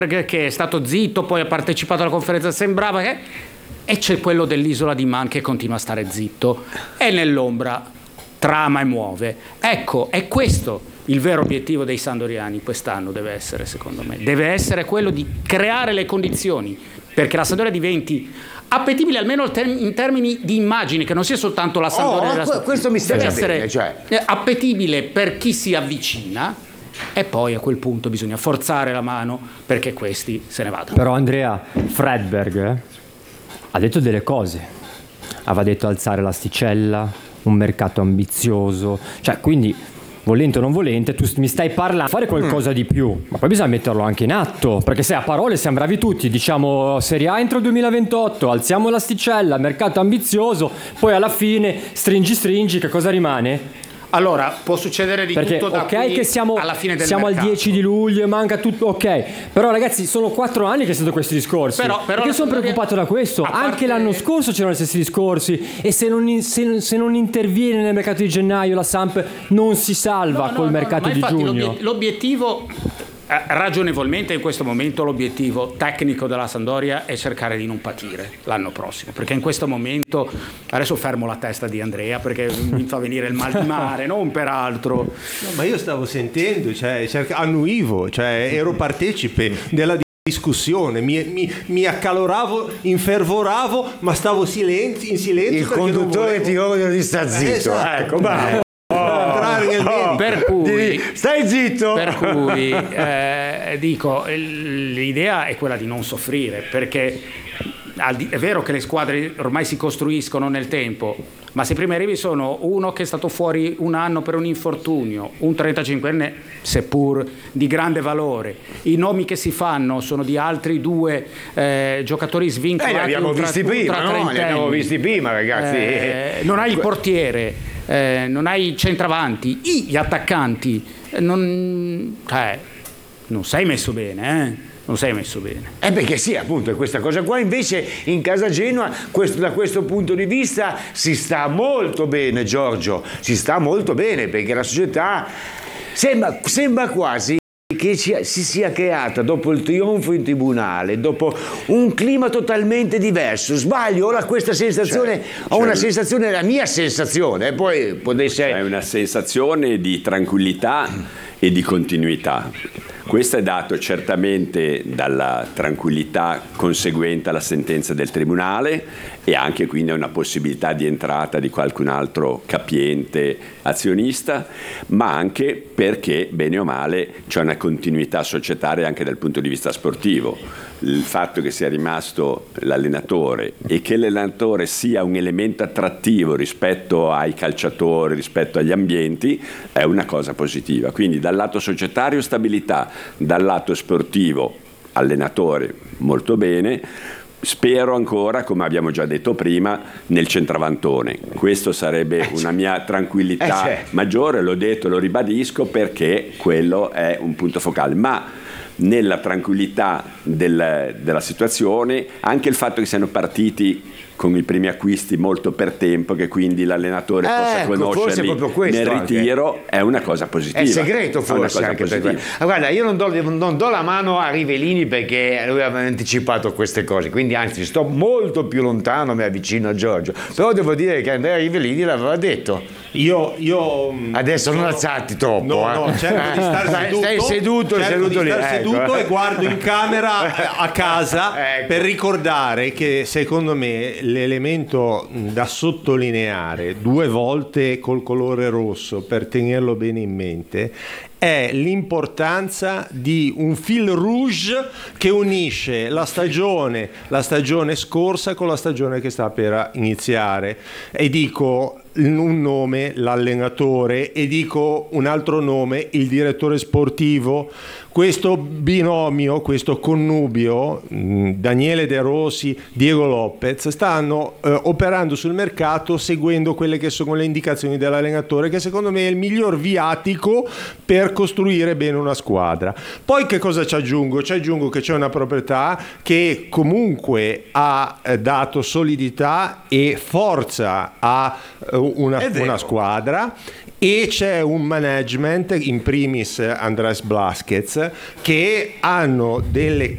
che è stato zitto, poi ha partecipato alla conferenza, sembrava che... E c'è quello dell'isola di Man che continua a stare zitto e nell'ombra trama e muove. Ecco, è questo il vero obiettivo dei sandoriani quest'anno, deve essere, secondo me. Deve essere quello di creare le condizioni perché la Sampdoria diventi appetibile almeno in termini di immagini, che non sia soltanto la Sampdoria. Questo mi sta deve già essere bene, cioè. appetibile per chi si avvicina, e poi a quel punto bisogna forzare la mano perché questi se ne vadano. Però Andrea, Fredberg ha detto delle cose, aveva detto alzare l'asticella, un mercato ambizioso, cioè quindi volente o non volente tu mi stai parlando fare qualcosa di più, ma poi bisogna metterlo anche in atto, perché se a parole siamo bravi tutti, diciamo Serie A entro 2028, alziamo l'asticella, mercato ambizioso, poi alla fine stringi, che cosa rimane? Allora, può succedere di perché, tutto da qui che siamo alla fine del siamo mercato. Al 10 di luglio e manca tutto, ok, però ragazzi sono 4 anni che sento questi discorsi, però perché sono preoccupato da questo, anche l'anno scorso c'erano gli stessi discorsi, e se non interviene nel mercato di gennaio la Samp non si salva col mercato di giugno. L'obiettivo ragionevolmente in questo momento l'obiettivo tecnico della Sampdoria è cercare di non patire l'anno prossimo, perché in questo momento, adesso fermo la testa di Andrea perché mi fa venire il mal di mare, non per altro. No, ma io stavo sentendo, annuivo, ero partecipe della discussione, mi accaloravo, infervoravo, ma stavo in silenzio. Il conduttore ti odia di sta zitto, esatto. Ecco, bravo. Per cui stai zitto. Per cui dico, l'idea è quella di non soffrire, perché è vero che le squadre ormai si costruiscono nel tempo, ma se i primi arrivi sono uno che è stato fuori un anno per un infortunio, un 35enne seppur di grande valore, i nomi che si fanno sono di altri due giocatori svincolati, li abbiamo visti prima, ragazzi. Non hai il portiere, non hai i centravanti, gli attaccanti, non sei messo bene, non sei messo bene. Perché sì, appunto, è questa cosa qua. Invece in casa Genoa, da questo punto di vista, si sta molto bene, Giorgio. Si sta molto bene, perché la società sembra quasi che si sia creata dopo il trionfo in tribunale, dopo un clima totalmente diverso. Sbaglio? Ora questa sensazione, ho una sensazione, la mia sensazione, poi può essere... È una sensazione di tranquillità e di continuità. Questo è dato certamente dalla tranquillità conseguente alla sentenza del tribunale e anche quindi a una possibilità di entrata di qualcun altro capiente azionista, ma anche perché, bene o male, c'è una continuità societaria anche dal punto di vista sportivo. Il fatto che sia rimasto l'allenatore e che l'allenatore sia un elemento attrattivo rispetto ai calciatori, rispetto agli ambienti, è una cosa positiva. Quindi dal lato societario stabilità, dal lato sportivo allenatore molto bene. Spero ancora, come abbiamo già detto prima, nel centravantone. Questo sarebbe una mia tranquillità maggiore, l'ho detto, lo ribadisco, perché quello è un punto focale. Ma nella tranquillità della situazione, anche il fatto che siano partiti con i primi acquisti molto per tempo, che quindi l'allenatore possa conoscerli nel ritiro, anche. È una cosa positiva. È segreto forse anche per guarda, io non do la mano a Rivellini perché lui aveva anticipato queste cose, quindi anzi sto molto più lontano, mi avvicino a Giorgio, però devo dire che Andrea Rivellini l'aveva detto. Io adesso non alzarti troppo, no, cerco di stare seduto, stai seduto lì, seduto e guardo in camera a casa per ricordare che secondo me l'elemento da sottolineare 2 volte col colore rosso per tenerlo bene in mente è l'importanza di un fil rouge che unisce la stagione scorsa con la stagione che sta per iniziare, e dico un nome, l'allenatore, e dico un altro nome, il direttore sportivo. Questo binomio, questo connubio, Daniele De Rossi, Diego Lopez, stanno operando sul mercato seguendo quelle che sono le indicazioni dell'allenatore, che secondo me è il miglior viatico per costruire bene una squadra. Poi che cosa ci aggiungo? Ci aggiungo che c'è una proprietà che comunque ha dato solidità e forza a una squadra, e c'è un management, in primis Andrés Blasquez, che hanno delle